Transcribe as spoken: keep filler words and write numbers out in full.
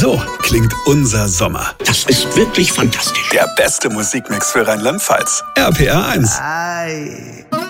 So klingt unser Sommer. Das ist wirklich fantastisch. Der beste Musikmix für Rheinland-Pfalz. R P R eins. Ei.